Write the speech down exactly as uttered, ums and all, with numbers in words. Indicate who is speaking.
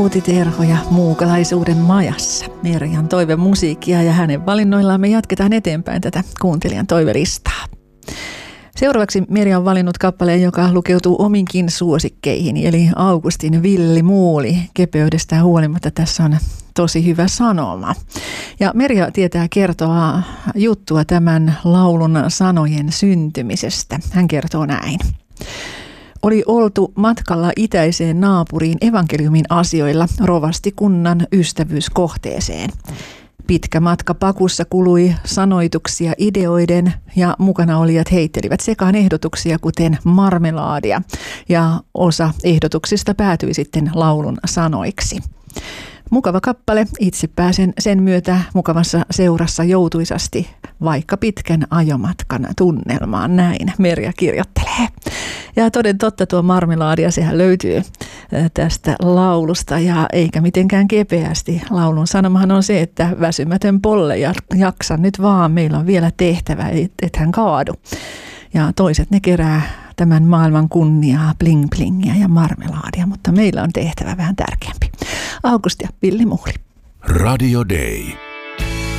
Speaker 1: Outi Terho ja Muukalaisuuden majassa. Merjan toivemusiikkia ja hänen valinnoillaan me jatketaan eteenpäin tätä kuuntelijan toivelistaa. Seuraavaksi Merja on valinnut kappaleen, joka lukeutuu ominkin suosikkeihin, eli Augustin Villi Muuli. Kepeydestään huolimatta tässä on tosi hyvä sanoma. Ja Merja tietää kertoa juttua tämän laulun sanojen syntymisestä. Hän kertoo näin. Oli oltu matkalla itäiseen naapuriin evankeliumin asioilla rovastikunnan ystävyyskohteeseen. Pitkä matka pakussa kului sanoituksia ideoiden ja mukana olijat heittelivät sekaan ehdotuksia kuten marmelaadia ja osa ehdotuksista päätyi sitten laulun sanoiksi. Mukava kappale, itse pääsen sen myötä mukavassa seurassa joutuisasti vaikka pitkän ajomatkan tunnelmaan, näin Merja kirjoittelee. Ja toden totta tuo marmelaadia, sehän löytyy tästä laulusta ja eikä mitenkään kepeästi. Laulun sanomahan on se, että väsymätön polle ja jaksa nyt vaan, meillä on vielä tehtävä, ethän kaadu. Ja toiset ne kerää tämän maailman kunniaa, bling blingia ja marmelaadia, mutta meillä on tehtävä vähän tärkeämpi. August ja Villi Muuli.
Speaker 2: Radio Day.